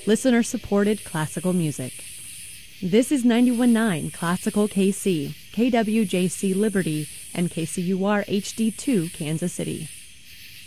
listener-supported classical music. This is 91.9 Classical KC, KWJC Liberty, and KCUR HD2 Kansas City.